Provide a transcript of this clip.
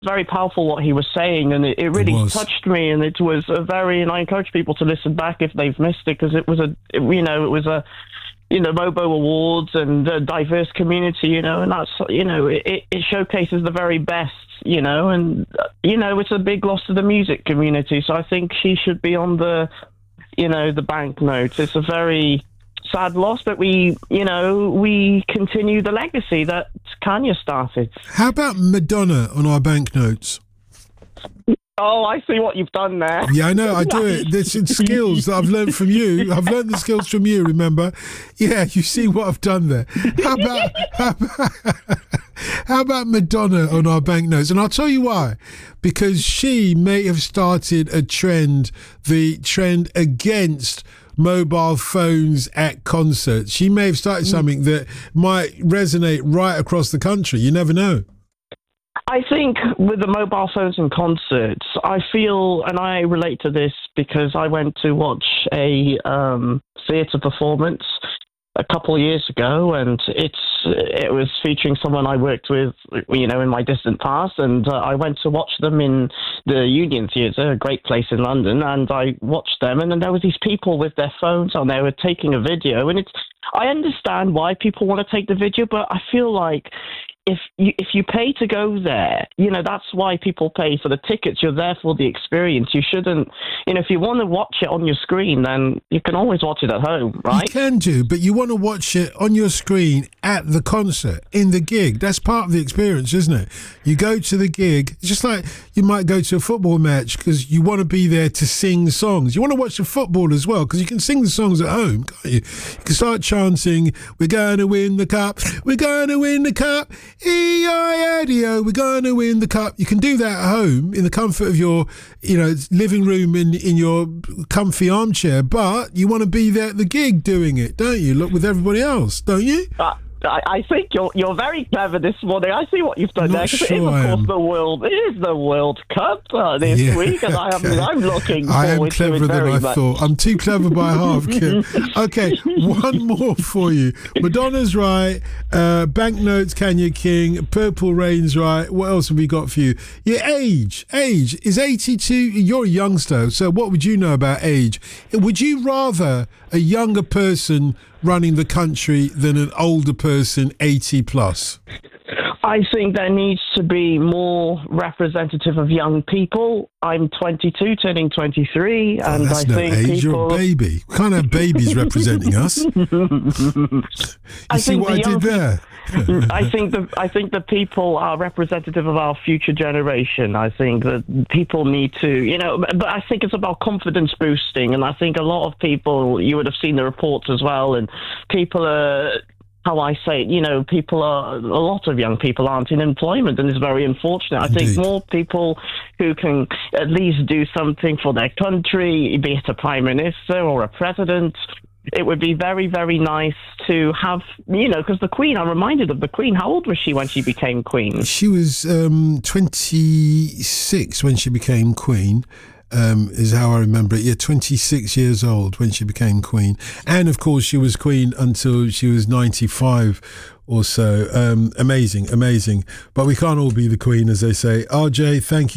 very powerful what he was saying, and it really touched me, and it was and I encourage people to listen back if they've missed it, because it was Mobo Awards and a diverse community, and that's, it showcases the very best, and, it's a big loss to the music community. So I think she should be on the banknotes. It's a very sad loss, but we continue the legacy that Kanye started. How about Madonna on our banknotes? Oh, I see what you've done there. Yeah, I know, I do it. There's skills that I've learned from you. I've learned the skills from you, remember? Yeah, you see what I've done there. How about Madonna on our banknotes? And I'll tell you why. Because she may have started the trend against mobile phones at concerts. She may have started something that might resonate right across the country. You never know. I think with the mobile phones and concerts, I feel, and I relate to this because I went to watch a theatre performance a couple of years ago, and it was featuring someone I worked with, in my distant past, and I went to watch them in the Union Theatre, a great place in London, and I watched them, and then there was these people with their phones on, they were taking a video, and I understand why people want to take the video, but I feel like if you pay to go there, that's why people pay for the tickets. You're there for the experience. You shouldn't, if you want to watch it on your screen, then you can always watch it at home, right? You can do, but you want to watch it on your screen at the concert, in the gig. That's part of the experience, isn't it? You go to the gig, it's just like you might go to a football match because you want to be there to sing songs. You want to watch the football as well because you can sing the songs at home, can't you? You can start chanting, "We're going to win the cup, we're going to win the cup. E-I-A-D-O, we're going to win the cup." You can do that at home in the comfort of your, living room in your comfy armchair, but you want to be there at the gig doing it, don't you? Look with everybody else, don't you? I think you're very clever this morning. I see what you've done there. Because it is, of course, the World Cup this week, and I'm looking forward to it very much. I am cleverer than I thought. I'm too clever by half, Kim. Okay, one more for you. Madonna's right. Banknotes, Kanye King. Purple Rain's right. What else have we got for you? Your age is 82. You're a youngster, so what would you know about age? Would you rather a younger person running the country than an older person 80 plus? I think there needs to be more representative of young people. I'm 22, turning 23, and that's I think age. You're a baby. We can't have babies representing us. You see what I did there? I think the people are representative of our future generation. I think that people need to, but I think it's about confidence boosting, and I think a lot of people, you would have seen the reports as well, and people are, how I say it, a lot of young people aren't in employment, and it's very unfortunate. Indeed. I think more people who can at least do something for their country, be it a prime minister or a president, it would be very, very nice to have, because the Queen, I'm reminded of the Queen. How old was she when she became Queen? She was 26 when she became Queen. Is how I remember it. Yeah, 26 years old when she became Queen. And of course, she was Queen until she was 95 or so. Amazing. But we can't all be the Queen, as they say. RJ, thank you.